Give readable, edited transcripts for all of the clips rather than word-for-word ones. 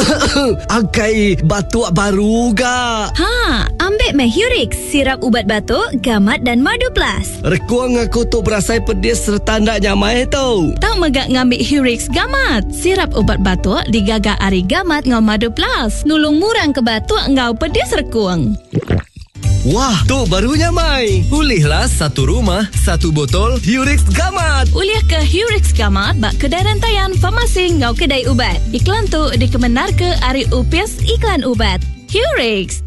Angkai batuk baru ga. Ambil Hurix, sirap ubat batuk, gamat dan madu plus. Rekuang aku tu berasai pedis serta ndak nyamai tau. Tak megak ngambil Hurix gamat. Sirap ubat batuk digagak ari gamat ngau madu plus. Nulung murang ke batuk ngau pedis rekuang. Wah, tu barunya Mai. Pulihlah satu rumah, satu botol Hurix Gamat. Uliah ke Hurix Gamat bak kedai rantaian farmasi ngau kedai ubat. Iklan tu dikemenar ke Ari Upis Iklan Ubat. Hurix.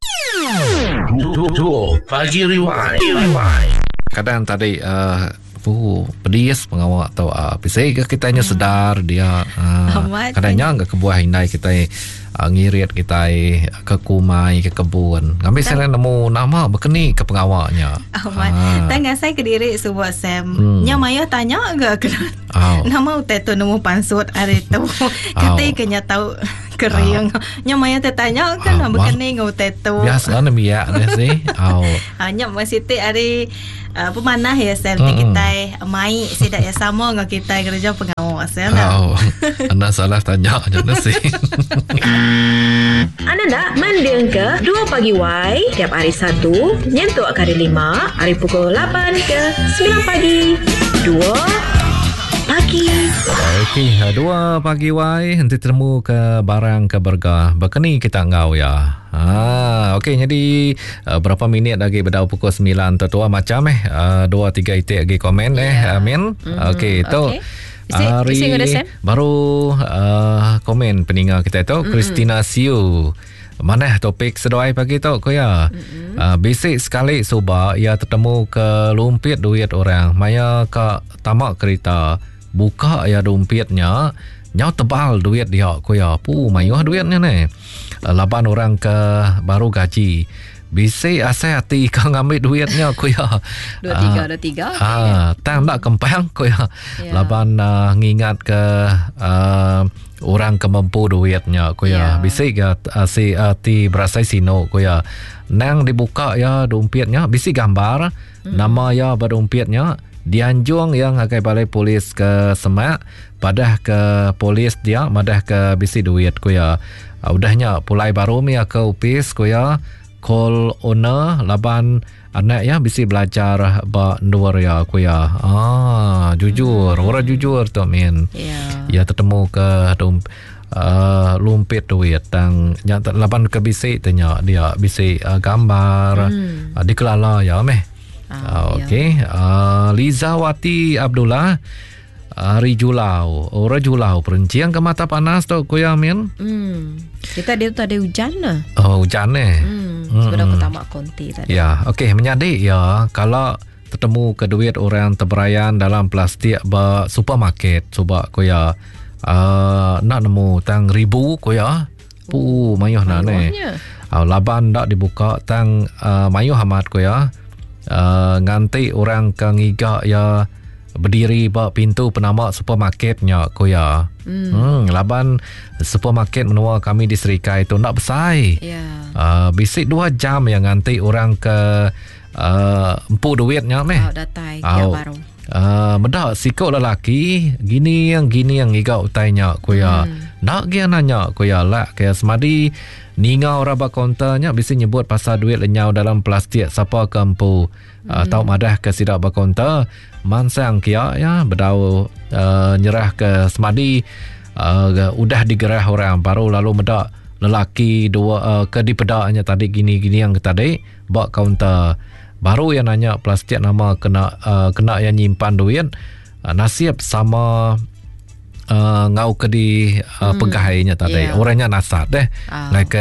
Pagi Rewind. Kadang tadi pedis pengawak atau pisai ke kitanya sedar dia kadangnya enggak kebuah hindai kita ngirit kita ke kumai ke kebun ngambil saya nemu nama berkeni ke pengawaknya tengah saya ke diri sebuah Sam Maya tanya agak nama utai tu nemu pansut hari tu katanya kena tahu kering Maya tanya kan berkeni utai tu biasa ni biak ni sih hanya masih tu hari pemanah ya Sam kita mai sidak ya sama dengan kita kerja pengawak Sam anda salah tanya je sih. Anda nak mendeng ke 2 Pagi Y tiap hari 1 nyentuk kali 5 hari pukul 8 ke 9 pagi 2 Pagi. Okey, 2 Pagi Y nanti temu ke barang ke bergah berkeni kita ngau ya. Okey, jadi berapa minit lagi berdau pukul 9 tertua macam 2-3 itik lagi komen Amin. Okey, tu hari baru komen peninggal kita tu Christina Siu. Mana topik sedoai pagi tu ko ya. Basic sekali subak ia tertemu ke lumpit duit orang. Maya ke tamak kereta buka ya dompetnya nyau tebal duit dia ko ya. Mayuh duitnya ni. Laban orang ke baru gaji. Bisi asal hati kau ngambil duitnya ko ya. 23. Tang nak kempang ko ya. Laban ngingat ke orang kemampu duitnya ko ya. Bisi ke si hati berasai sino ko ya. Nang dibuka ya dompetnya bisi gambar nama ya berdompetnya dianjung yang akai balai polis ke Semak padah ke polis dia madah ke bisi duit ko ya. Udahnya pulai baru mi ke upis ko ya. Call owner laban anak ya bisi belajar ba nduar ya aku ya. Jujur, orang jujur tu min. Ya tertemu ke lumpit duit tang laban ke bisi tanya dia bisi gambar dikelala ya meh. Okey. Lizawati Abdullah Rijulau. Orang Julau perencian ke mata panas tu ko ya min. Kita dia tu ada hujan lah. Hujan Sudah aku tamak konti tadi. Ya, okey menjadi ya kalau tertemu ke duit orang terberayan dalam plastik ba supermarket cuba ko ya nak nemu tang ribu ko ya. Mayuh nak ni. Laban dak dibuka tang mayuh amat ko ya. Nganti orang ke ngiga ya berdiri ba pintu penamak supermarketnya ko ya. Laban supermarket menua kami di Serikai tu nak besai. Bisik 2 jam yang nanti orang ke empu duitnya meh. Datai dia baru. Medak sikau lelaki gini yang igau utainya ko ya. Nak dia nanya ko ya lah ke semadi ninga ora ba kontanya bisi nyebut pasal duit lenyau dalam plastik siapa ke empu. Tau madah ke sidak ba konta mansang kia ya berdau nyerah ke semadi udah digerah orang baru lalu medak lelaki dua ke di pedaknya tadi gini yang tadi bak kaunter baru yang nanya plastik nama kena yang nyimpan duit nasib sama ngau ke di pegahainya tadi orangnya nasat like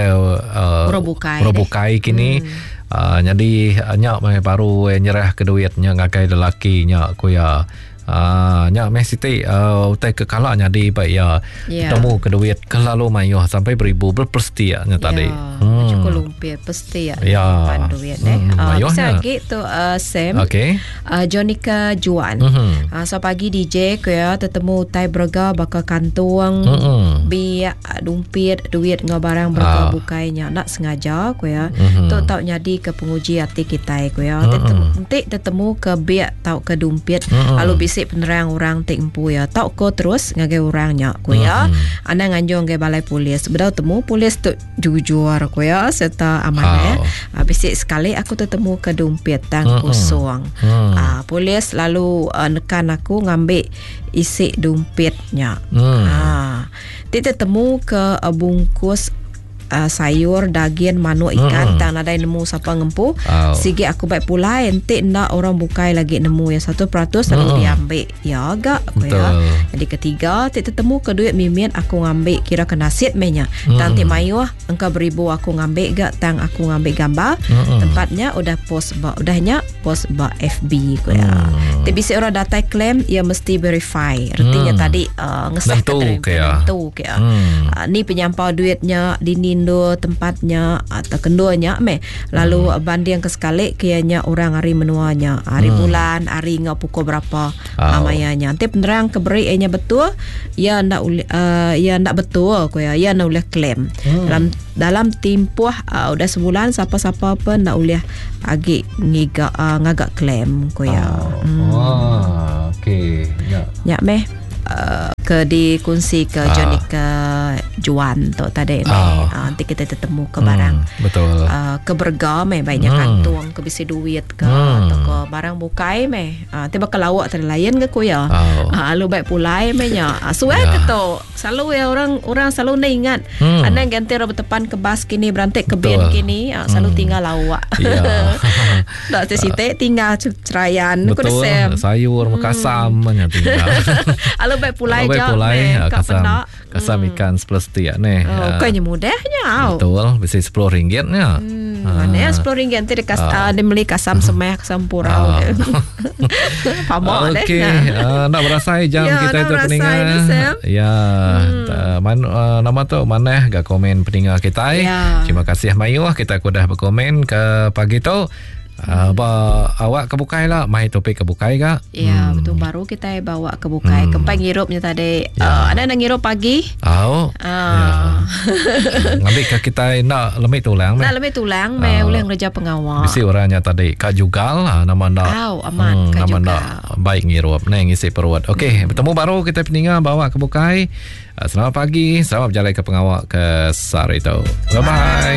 robukai kini jadi nyak baru nyerah ke duitnya ngakai lelakinya ko ya. Nyak mesiti utai kekalanya di baik ya temu ke duit kelalu mayuh sampai beribu berperstianya tadi. cukup lumpia pasti ya. Duit bisa lagi tu Sam. Okay. Jonica Juan. So pagi DJ ko ya tetemu tai berga bakal kantuang biak dumpit duit ngau barang berga bukainya nak sengaja ko ya. Tu tau jadi ke penguji hati kita ko ya. Tetemu ke biak tau ke dumpit lalu bisik penerang orang tempu ya. Tau ko terus ngagai orangnya ko ya. Ana nganjong ke balai polis. Bedau temu polis tu jujur ko ya serta amanah. Bisik sekali aku tetemu ke dumpit tang kosong. Polis lalu nekan aku ngambil isi dumpitnya. Dia temu ke bungkus sayur, daging, manuk, ikan tang nadai nemu siapa ngempu. Sigi aku baik pula ente nak orang bukai lagi nemu yang 1% lalu diambil. Ya agak ya. Jadi ketiga dia temu ke duit mimin aku ngambil kira kena sit menya. Tang ti mayu engkau beribu aku ngambil gak tang aku ngambil gambar. Tempatnya udah post udahnya post FB ko ya. Tapi bisa orang data claim ya mesti verify. Artinya tadi ngesah tentu ke ya. Ni penyampau duitnya dinin tempatnya atau kenduanya lalu banding ke sekali kianya orang hari menuanya hari bulan hari ngau pukul berapa amayanya nanti penerang keberi nya betul ya ndak betul ko ya nak boleh claim dalam tempoh udah sebulan siapa-siapa pun nak boleh agi ngagak claim ko ya. Okey ya ke dikunci ke Jonica Juan tu tadi nanti kita ketemu ke barang betul ke berga banyak kantung ke bisi duit ke atau ke barang bukai tiba ke lawak terlayan ke kuya lu baik pulai nya suai ke tu selalu ya orang selalu ingat anak ganti orang bertepan ke bas kini berantik ke bin kini selalu tinggal lawak tak sesitik tinggal cerayan betul sayur makasam tinggal Alu baik pulai kasam ikan seplastik ni. Kayaknya mudahnya. Betul, bisa RM10 nya. Mana RM10 nanti dia beli kasam semeh kasam purau. Pamak deh. Okey, nak berasai jam kita itu peningat. Ya, nama tu mana gak komen peningat kita. Terima kasih Mayu kita dah berkomen ke pagi tu. Awak kebukai lah mai topik kebukai kak? Ya betul baru kita bawa kebukai kempai ngirupnya tadi ada nak ngirup pagi ngambil ke kita nak lemik tulang boleh ngerja pengawal bisi orangnya tadi kak jugal nama nak aman kak nama juga nak baik ngirup ngisi perut. Okey bertemu baru kita peningat bawa kebukai. Selamat pagi, selamat berjalan ke pengawal ke Sar itu. Bye bye.